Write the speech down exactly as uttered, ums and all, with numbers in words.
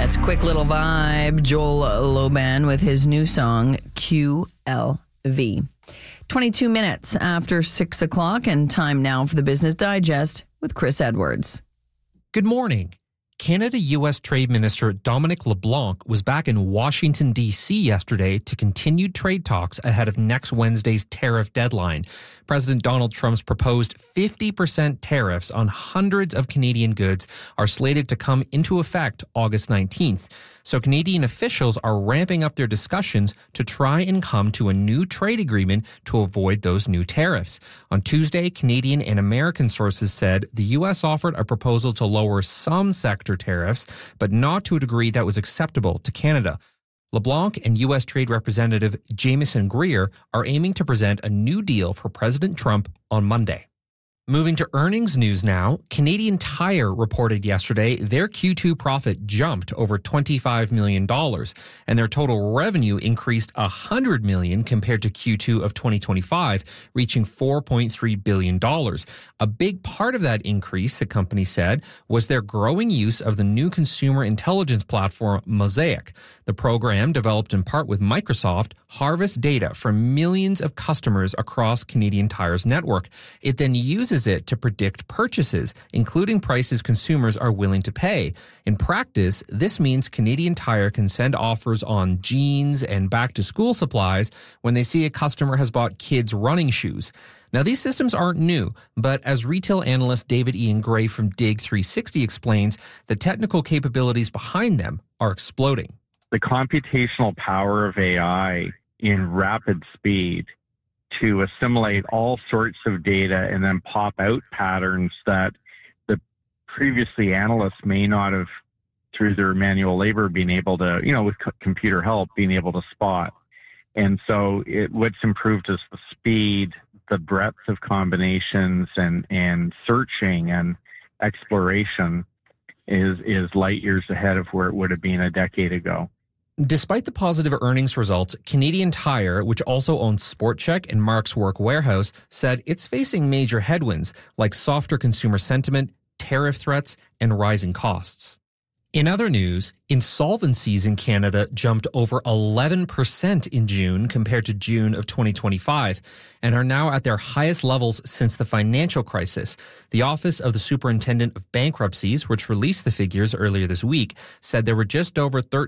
That's Quick Little Vibe. Joel Loban with his new song, Q L V. twenty-two minutes after six o'clock, and time now for the Business Digest with Chris Edwards. Good morning. Canada-U S Trade Minister Dominic LeBlanc was back in Washington, D C yesterday to continue trade talks ahead of next Wednesday's tariff deadline. President Donald Trump's proposed fifty percent tariffs on hundreds of Canadian goods are slated to come into effect August nineteenth. So Canadian officials are ramping up their discussions to try and come to a new trade agreement to avoid those new tariffs. On Tuesday, Canadian and American sources said the U S offered a proposal to lower some sector tariffs, but not to a degree that was acceptable to Canada. LeBlanc and U S Trade Representative Jamieson Greer are aiming to present a new deal for President Trump on Monday. Moving to earnings news now, Canadian Tire reported yesterday their Q two profit jumped over twenty-five million dollars, and their total revenue increased one hundred million dollars compared to Q two of twenty twenty-five, reaching four point three billion dollars. A big part of that increase, the company said, was their growing use of the new consumer intelligence platform Mosaic. The program, developed in part with Microsoft, harvests data from millions of customers across Canadian Tire's network. It then uses it to predict purchases, including prices consumers are willing to pay. In practice, this means Canadian Tire can send offers on jeans and back-to-school supplies when they see a customer has bought kids' running shoes. Now, these systems aren't new, but as retail analyst David Ian Gray from Dig three sixty explains, the technical capabilities behind them are exploding. The computational power of A I in rapid speed to assimilate all sorts of data and then pop out patterns that the previously analysts may not have, through their manual labor, been able to, you know, with c- computer help, being able to spot. And so it, what's improved is the speed, the breadth of combinations and, and searching and exploration is, is light years ahead of where it would have been a decade ago. Despite the positive earnings results, Canadian Tire, which also owns SportCheck and Mark's Work Wearhouse, said it's facing major headwinds like softer consumer sentiment, tariff threats, and rising costs. In other news, insolvencies in Canada jumped over eleven percent in June compared to June of twenty twenty-five and are now at their highest levels since the financial crisis. The Office of the Superintendent of Bankruptcies, which released the figures earlier this week, said there were just over